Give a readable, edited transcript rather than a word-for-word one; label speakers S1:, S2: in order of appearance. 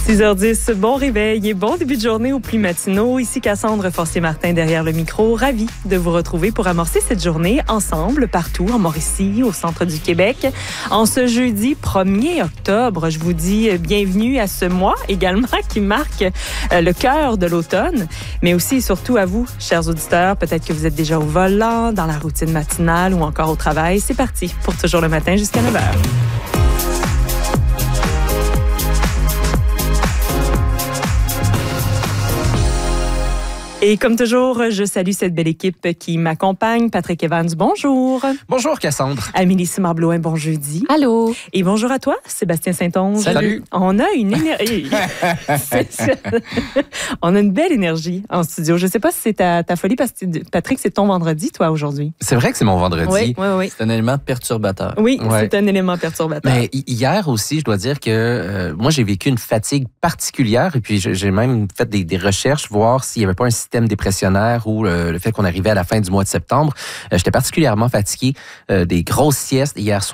S1: 6h10, bon réveil et bon début de journée aux pluies matinaux. Ici Cassandre Forcier-Martin derrière le micro. Ravie de vous retrouver pour amorcer cette journée ensemble, partout en Mauricie, au centre du Québec. En ce jeudi 1er octobre, je vous dis bienvenue à ce mois également qui marque le cœur de l'automne, mais aussi et surtout à vous, chers auditeurs. Peut-être que vous êtes déjà au volant, dans la routine matinale ou encore au travail. C'est parti pour Toujours le matin jusqu'à 9h. Et comme toujours, je salue cette belle équipe qui m'accompagne. Patrick Evans, bonjour.
S2: Bonjour Cassandre.
S1: Amélie Simard-Blouin, bon jeudi.
S3: Allô.
S1: Et bonjour à toi, Sébastien Saint-Onge.
S2: Salut.
S1: On a une énergie. On a une belle énergie en studio. Je ne sais pas si c'est ta folie, parce que Patrick, c'est ton vendredi, toi, aujourd'hui.
S2: C'est vrai que c'est mon vendredi.
S1: Oui.
S4: C'est un élément perturbateur.
S1: Oui,
S2: Ouais.
S1: c'est un élément perturbateur.
S2: Mais hier aussi, je dois dire que moi, j'ai vécu une fatigue particulière et puis j'ai même fait des recherches, voir s'il n'y avait pas un système dépressionnaire ou le fait qu'on arrivait à la fin du mois de septembre. J'étais particulièrement fatigué, des grosses siestes hier soir.